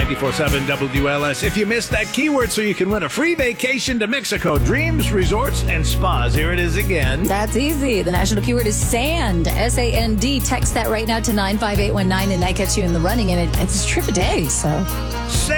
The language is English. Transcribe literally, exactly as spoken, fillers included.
ninety-four point seven W L S. If you missed that keyword so you can win a free vacation to Mexico, dreams, resorts, and spas. Here it is again. That's easy. The national keyword is sand. S A N D. Text that right now to nine five eight one nine, and that gets you in the running. And it, it's a trip a day, so. Sand.